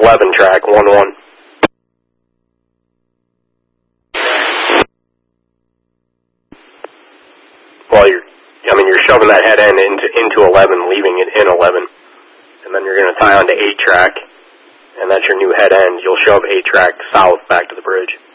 11 track, 1-1. Well, you're shoving that head end into 11, leaving it in 11. And then you're going to tie onto 8 track, and that's your new head end. You'll shove 8 track south back to the bridge.